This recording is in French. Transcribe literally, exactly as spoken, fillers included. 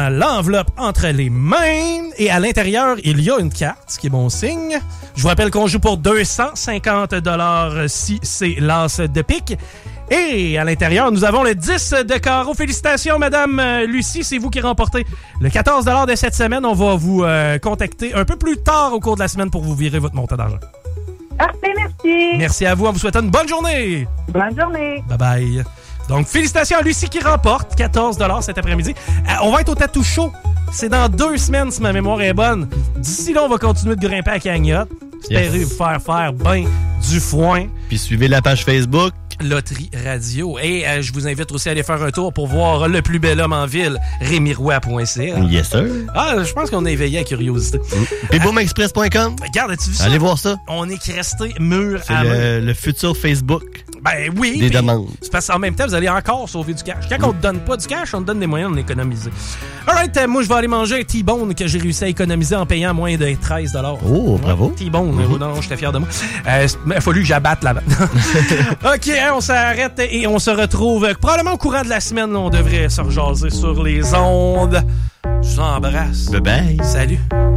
l'enveloppe entre les mains. Et à l'intérieur, il y a une carte, ce qui est bon signe. Je vous rappelle qu'on joue pour deux cent cinquante dollars si c'est l'as de pique. Et à l'intérieur, nous avons le dix de carreau. Félicitations, Madame Lucie, c'est vous qui remportez le quatorze dollars de cette semaine. On va vous euh, contacter un peu plus tard au cours de la semaine pour vous virer votre montant d'argent. Parfait, merci. Merci à vous, en vous souhaitant une bonne journée. Bonne journée. Bye-bye. Donc, félicitations à Lucie qui remporte quatorze dollars cet après-midi. Euh, on va être au Tattoo Show. C'est dans deux semaines, si ma mémoire est bonne. D'ici là, on va continuer de grimper à la cagnotte. Espérer yes. vous faire faire ben du foin. Puis suivez la page Facebook. Loterie Radio. Et euh, je vous invite aussi à aller faire un tour pour voir le plus bel homme en ville, rémi roy point c a. Yes, sir. Ah, je pense qu'on est éveillé à curiosité. Mm. Puis boom express point com. Regarde, as-tu vu ça? Allez voir ça. On est resté mur C'est à le, mur. le futur Facebook. Ben oui. Des demandes. C'est parce qu'en même temps, vous allez encore sauver du cash. Quand mm. on te donne pas du cash, on te donne des moyens d'en économiser. Alright, euh, moi, je vais aller manger un T-bone que j'ai réussi à économiser en payant moins de treize dollars. Oh, bravo. Ouais, T-bone. Mm-hmm. Non, non, j'étais fier de moi. Euh, il a fallu que j'abatte là-bas. OK, hein, on s'arrête et on se retrouve euh, probablement au courant de la semaine. Là, on devrait se rejaser sur les ondes. Je vous embrasse. Bye bye. Salut.